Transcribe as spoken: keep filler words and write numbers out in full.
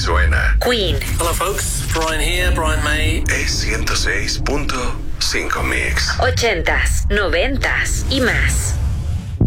suena. Queen. Hello folks, Brian here, Brian May. Es ciento seis punto cinco Mix. Ochentas, noventas y más.